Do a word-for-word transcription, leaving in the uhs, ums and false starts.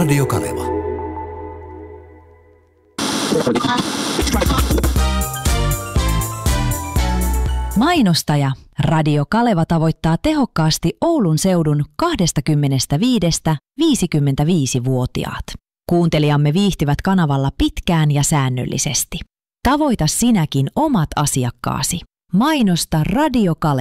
Radio Kaleva. Mainostaja Radio Kaleva tavoittaa tehokkaasti Oulun seudun kaksikymmentäviisi viisikymmentäviisi-vuotiaat. Kuuntelijamme viihtyvät kanavalla pitkään ja säännöllisesti. Tavoita sinäkin omat asiakkaasi. Mainosta Radio Kaleva.